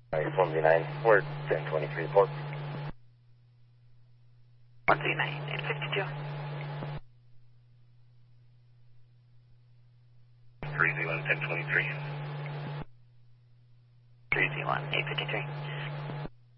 1Z9, we're 1023 report. 1Z9, 852. 3Z1, 1023. 3Z1, 853.